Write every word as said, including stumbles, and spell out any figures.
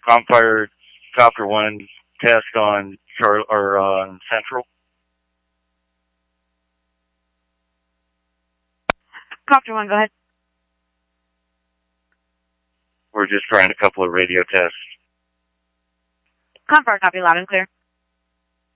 Comfire Copter One test on Char or on Central. Copter One, go ahead. We're just trying a couple of radio tests. Comfire, copy loud and clear.